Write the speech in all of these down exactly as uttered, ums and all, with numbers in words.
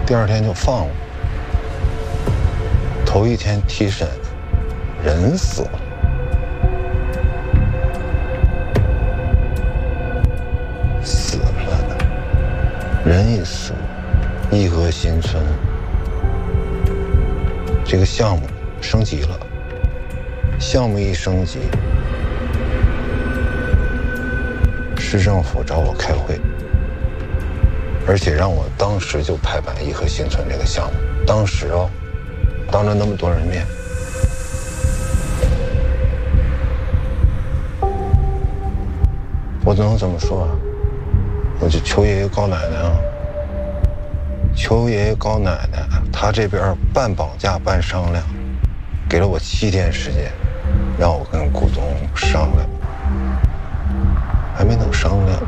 第二天就放了。头一天提审，人死了。死了，人一死，义和新村这个项目升级了。项目一升级，市政府找我开会，而且让我当时就拍板义和新村这个项目。当时哦，当着那么多人面，我能怎么说啊？我就求爷爷告奶奶啊！求爷爷告奶奶，他这边半绑架半商量，给了我七天时间，让我跟股东商量。还没等商量，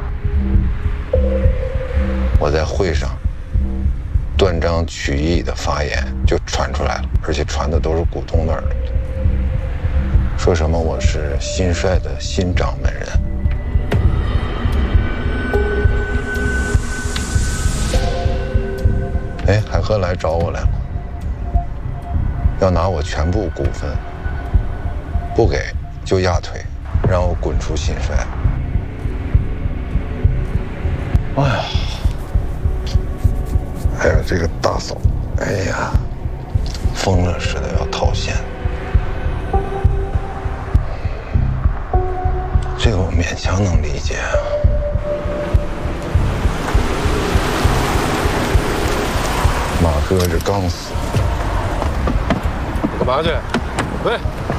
我在会上断章取义的发言就传出来了，而且传的都是股东那儿的，说什么我是新帅的新掌门人。哎，海河来找我来了，要拿我全部股份，不给就压腿，让我滚出新帅。哎呀，还有这个大嫂，哎呀，疯了似的要套现，这个我勉强能理解。马哥这刚死， 干嘛去？喂！